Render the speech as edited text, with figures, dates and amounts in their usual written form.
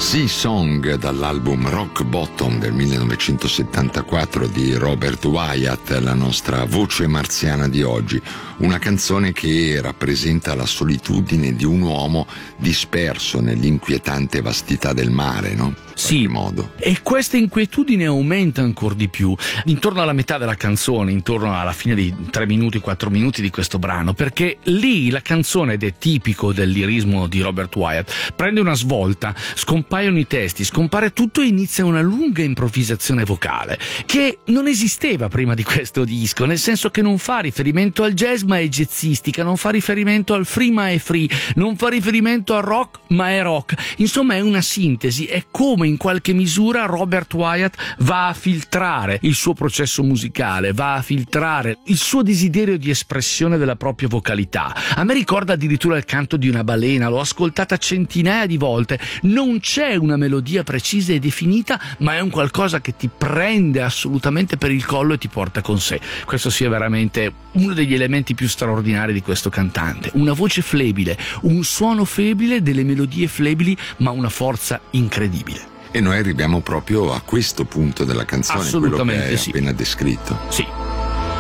Sea Song dall'album Rock Bottom del 1974 di Robert Wyatt, la nostra voce marziana di oggi, una canzone che rappresenta la solitudine di un uomo disperso nell'inquietante vastità del mare, no? Sì, modo. E questa inquietudine aumenta ancora di più intorno alla metà della canzone, intorno alla fine dei 3 minuti, 4 minuti di questo brano, perché lì la canzone, ed è tipico del lirismo di Robert Wyatt, prende una svolta, scompaiono i testi, scompare tutto e inizia una lunga improvvisazione vocale che non esisteva prima di questo disco, nel senso che non fa riferimento al jazz ma è jazzistica, non fa riferimento al free ma è free, non fa riferimento al rock ma è rock, insomma è una sintesi, è come in qualche misura Robert Wyatt va a filtrare il suo processo musicale, va a filtrare il suo desiderio di espressione della propria vocalità. A me ricorda addirittura il canto di una balena, l'ho ascoltata centinaia di volte, non c'è una melodia precisa e definita, ma è un qualcosa che ti prende assolutamente per il collo e ti porta con sé. Questo sia veramente uno degli elementi più straordinari di questo cantante, una voce flebile, un suono flebile, delle melodie flebili, ma una forza incredibile. E noi arriviamo proprio a questo punto della canzone, quello che hai appena descritto. Sì.